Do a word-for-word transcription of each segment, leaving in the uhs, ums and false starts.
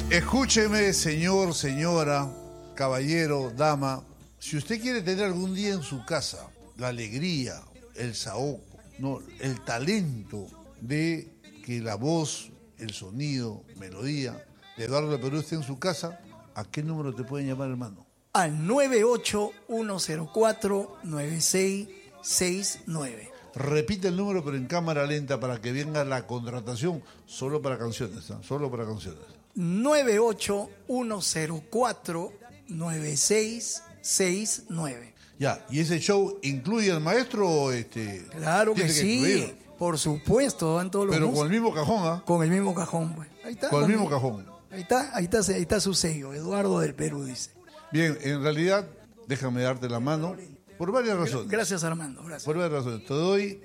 Escúcheme, señor, señora, caballero, dama. Si usted quiere tener algún día en su casa la alegría, el saoco, no, el talento de que la voz, el sonido, melodía de Eduardo del Perú esté en su casa, ¿a qué número te pueden llamar, hermano? Al nueve ocho uno cero cuatro nueve seis seis nueve. Repite el número, pero en cámara lenta, para que venga la contratación solo para canciones, ¿eh? Solo para canciones. nueve ocho uno cero cuatro nueve seis seis nueve. Ya, ¿y ese show incluye al maestro o este? Claro que, tiene sí, incluir? por supuesto, van todos los Pero músicos. con el mismo cajón, ¿ah? Con el mismo cajón, pues. Ahí está. Con el mismo mi- cajón. Ahí está, ahí está, ahí está su sello, Eduardo del Perú, dice. Bien, en realidad, déjame darte la mano por varias razones. Gracias, Armando, gracias. Por varias razones. Te doy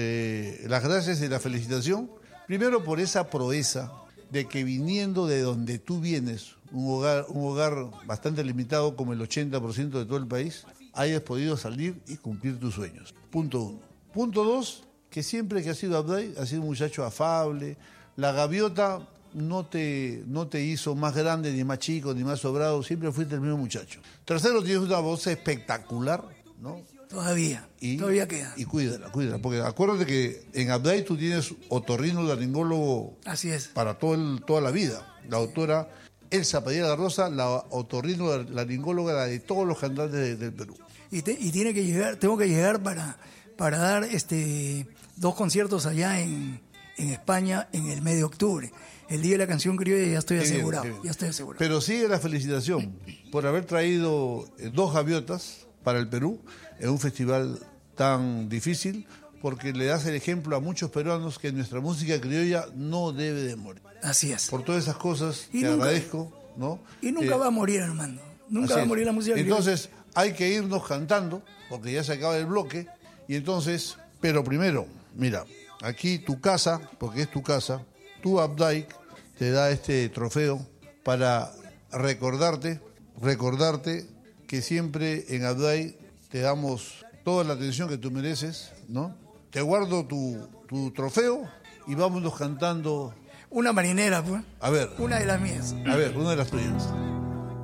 eh, las gracias y la felicitación. Primero por esa proeza de que viniendo de donde tú vienes, un hogar, un hogar bastante limitado como el ochenta por ciento de todo el país, hayas podido salir y cumplir tus sueños. Punto uno. Punto dos, que siempre que has sido Abday, has sido un muchacho afable. La gaviota no te, no te hizo más grande, ni más chico, ni más sobrado, siempre fuiste el mismo muchacho. Tercero, tienes una voz espectacular, ¿no? Todavía, Y, todavía queda. Y cuídala, cuídala, porque acuérdate que en Abday tú tienes otorrinolaringólogo Así es. para todo el- toda la vida. La doctora Elsa Padilla de Rosa, la otorrinolaringóloga de todos los cantantes de- del Perú. Y, te- y tiene que llegar, tengo que llegar para, para dar este dos conciertos allá en, en España en el mes de octubre. El día de la canción criolla ya estoy Qué bien, asegurado, qué bien. ya estoy asegurado. Pero sigue la felicitación por haber traído eh, dos gaviotas para el Perú en un festival tan difícil, porque le das el ejemplo a muchos peruanos que nuestra música criolla no debe de morir. Así es. Por todas esas cosas Y te nunca- agradezco, ¿no? Y nunca Eh, va a morir, Armando. Nunca así va a es. morir la música criolla. Entonces hay que irnos cantando, porque ya se acaba el bloque, y entonces, pero primero, mira, aquí tu casa, porque es tu casa, tu Abday te da este trofeo para recordarte, recordarte que siempre en Abday te damos toda la atención que tú mereces, ¿no? Te guardo tu, tu trofeo y vámonos cantando. Una marinera, pues. A ver, Una de las mías. a ver, una de las tuyas.